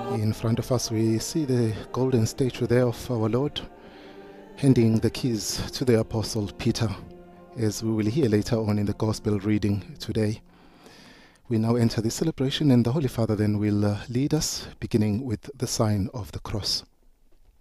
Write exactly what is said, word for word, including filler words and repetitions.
In front of us we see the golden statue there of our Lord handing the keys to the Apostle Peter, as we will hear later on in the Gospel reading today. We now enter the celebration, and the Holy Father then will uh, lead us, beginning with the sign of the cross.